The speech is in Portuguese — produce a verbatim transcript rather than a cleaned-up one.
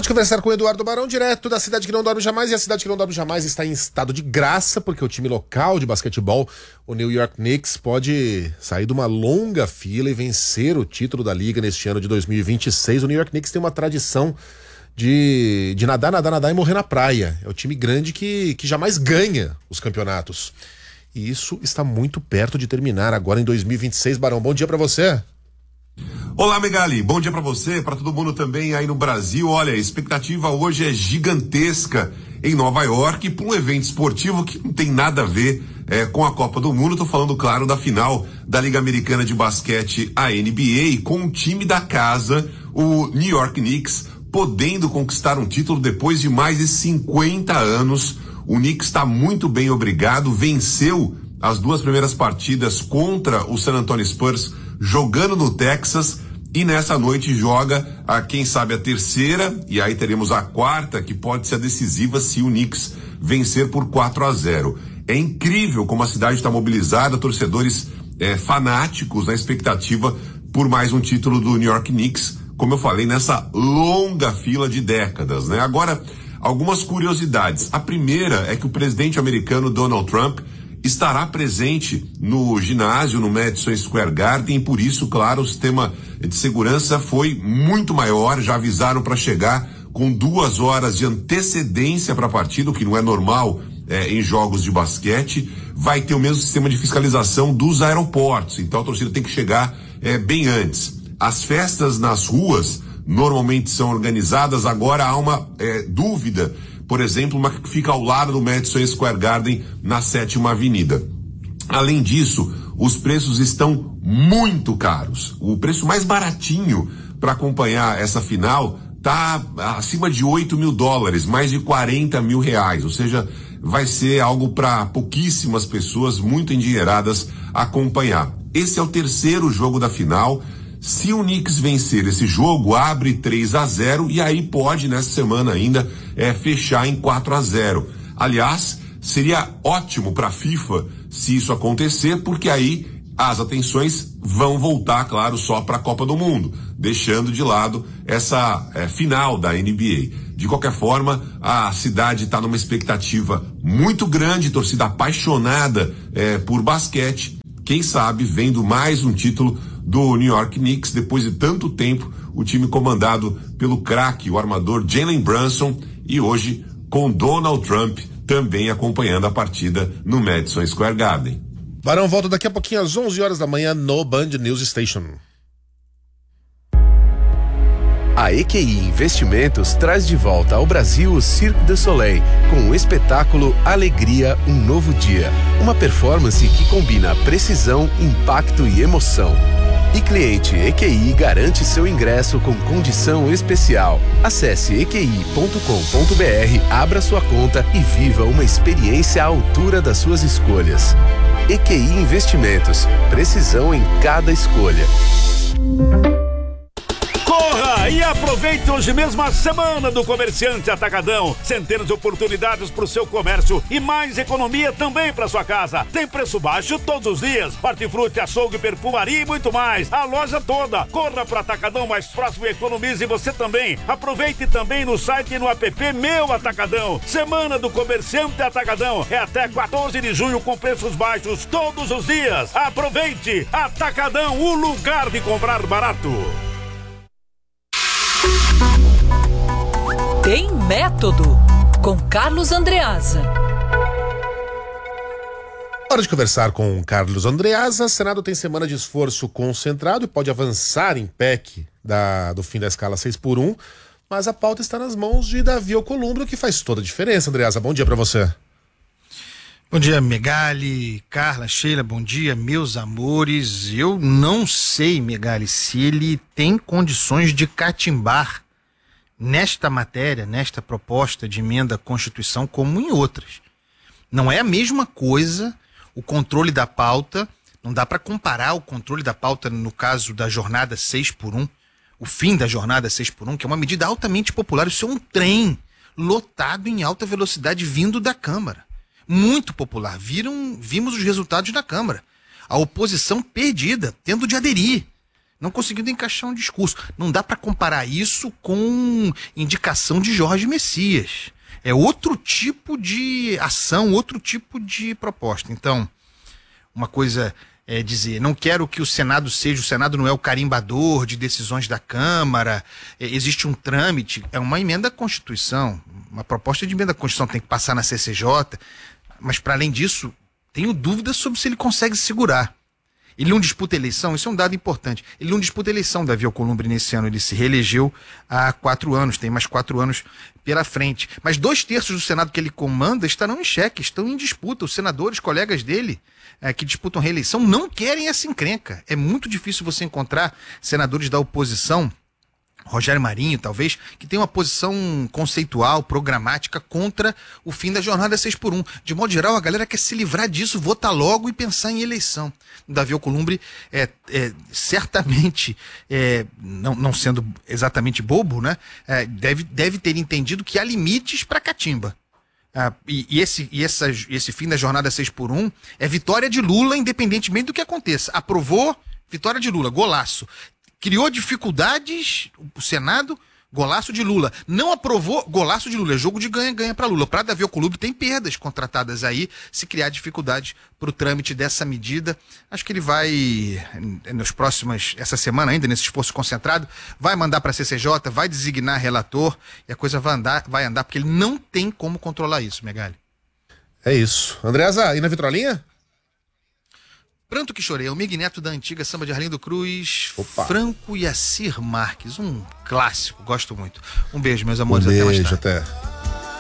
de conversar com o Eduardo Barão, direto da cidade que não dorme jamais, e a cidade que não dorme jamais está em estado de graça, porque o time local de basquetebol, o New York Knicks, pode sair de uma longa fila e vencer o título da liga neste ano de dois mil e vinte e seis. O New York Knicks tem uma tradição de, de nadar, nadar, nadar e morrer na praia. É o time grande que, que jamais ganha os campeonatos. E isso está muito perto de terminar agora em dois mil e vinte e seis. Barão, bom dia para você. Olá, Megali, bom dia para você, para todo mundo também aí no Brasil. Olha, a expectativa hoje é gigantesca em Nova York para um evento esportivo que não tem nada a ver é, com a Copa do Mundo. Tô falando, claro, da final da Liga Americana de Basquete, a N B A, com o time da casa, o New York Knicks, podendo conquistar um título depois de mais de cinquenta anos. O Knicks está muito bem, obrigado, venceu as duas primeiras partidas contra o San Antonio Spurs, jogando no Texas, e nessa noite joga a, quem sabe, a terceira, e aí teremos a quarta, que pode ser a decisiva se o Knicks vencer por quatro a zero. É incrível como a cidade está mobilizada, torcedores é, fanáticos na expectativa por mais um título do New York Knicks, como eu falei, nessa longa fila de décadas, né? Agora, algumas curiosidades. A primeira é que o presidente americano Donald Trump estará presente no ginásio, no Madison Square Garden, e por isso, claro, o sistema de segurança foi muito maior. Já avisaram para chegar com duas horas de antecedência para a partida, o que não é normal é, em jogos de basquete. Vai ter o mesmo sistema de fiscalização dos aeroportos, então a torcida tem que chegar é, bem antes. As festas nas ruas normalmente são organizadas. Agora há uma é, dúvida, por exemplo, uma que fica ao lado do Madison Square Garden, na Sétima Avenida. Além disso, os preços estão muito caros. O preço mais baratinho para acompanhar essa final está acima de oito mil dólares, mais de quarenta mil reais. Ou seja, vai ser algo para pouquíssimas pessoas, muito endinheiradas, acompanhar. Esse é o terceiro jogo da final. Se o Knicks vencer esse jogo, abre três a zero, e aí pode, nessa semana ainda, é, fechar em quatro a zero. Aliás, seria ótimo para a FIFA se isso acontecer, porque aí as atenções vão voltar, claro, só para a Copa do Mundo, deixando de lado essa é, final da N B A. De qualquer forma, a cidade está numa expectativa muito grande, torcida apaixonada é, por basquete. Quem sabe, vendo mais um título do New York Knicks, depois de tanto tempo, o time comandado pelo craque, o armador Jalen Brunson, e hoje com Donald Trump também acompanhando a partida no Madison Square Garden. Barão volta daqui a pouquinho às onze horas da manhã no Band News Station. A E Q I Investimentos traz de volta ao Brasil o Cirque du Soleil, com o espetáculo Alegria, um Novo Dia. Uma performance que combina precisão, impacto e emoção. E cliente E Q I garante seu ingresso com condição especial. Acesse e q i ponto com ponto b r, abra sua conta e viva uma experiência à altura das suas escolhas. E Q I Investimentos, precisão em cada escolha. Corra e aproveite hoje mesmo a semana do Comerciante Atacadão. Centenas de oportunidades para o seu comércio e mais economia também para sua casa. Tem preço baixo todos os dias. Hortifruti, açougue, perfumaria e muito mais. A loja toda. Corra para o Atacadão mais próximo e economize você também. Aproveite também no site e no app Meu Atacadão. Semana do Comerciante Atacadão. É até quatorze de junho com preços baixos todos os dias. Aproveite! Atacadão, o lugar de comprar barato. Tem Método, com Carlos Andreasa. Hora de conversar com Carlos Andreasa. Senado tem semana de esforço concentrado e pode avançar em P E C da, do fim da escala seis por um, mas a pauta está nas mãos de Davi Alcolumbre, o que faz toda a diferença. Andreasa, bom dia para você. Bom dia, Megali, Carla, Sheila, bom dia, meus amores. Eu não sei, Megali, se ele tem condições de catimbar nesta matéria, nesta proposta de emenda à Constituição, como em outras. Não é a mesma coisa o controle da pauta, não dá para comparar o controle da pauta no caso da jornada seis por um, o fim da jornada seis por um, que é uma medida altamente popular. Isso é um trem lotado em alta velocidade vindo da Câmara. Muito popular. Viram, vimos os resultados da Câmara. A oposição perdida, tendo de aderir. Não conseguindo encaixar um discurso. Não dá para comparar isso com indicação de Jorge Messias. É outro tipo de ação, outro tipo de proposta. Então, uma coisa é dizer, não quero que o Senado seja, o Senado não é o carimbador de decisões da Câmara, é, existe um trâmite, é uma emenda à Constituição, uma proposta de emenda à Constituição tem que passar na C C J, mas para além disso, tenho dúvidas sobre se ele consegue segurar. Ele não disputa eleição, isso é um dado importante. Ele não disputa eleição, Davi Alcolumbre, nesse ano. Ele se reelegeu há quatro anos, tem mais quatro anos pela frente. Mas dois terços do Senado que ele comanda estarão em xeque, estão em disputa. Os senadores, colegas dele, é, que disputam reeleição, não querem essa encrenca. É muito difícil você encontrar senadores da oposição, Rogério Marinho, talvez, que tem uma posição conceitual, programática contra o fim da jornada seis por um. De modo geral, a galera quer se livrar disso, votar logo e pensar em eleição. O Davi Alcolumbre, é, é, certamente, é, não, não sendo exatamente bobo, né, é, deve, deve ter entendido que há limites para catimba. Ah, e e, esse, e essa, esse fim da jornada seis por um é vitória de Lula, independentemente do que aconteça. Aprovou, vitória de Lula, golaço. Criou dificuldades, o Senado, golaço de Lula. Não aprovou, golaço de Lula. É jogo de ganha-ganha para Lula. Para Davi Alcolumbre tem perdas contratadas aí, se criar dificuldades para o trâmite dessa medida. Acho que ele vai, nos próximos, essa semana ainda, nesse esforço concentrado, vai mandar para a C C J, vai designar relator, e a coisa vai andar, vai andar, porque ele não tem como controlar isso, Megali. É isso. Andreasa, e na vitrolinha? Pranto que Chorei, o Mig Neto da antiga Samba de Arlindo Cruz, Opa. Franco e Assir Marques, um clássico, gosto muito. Um beijo, meus amores, Um até mais beijo, tarde. até.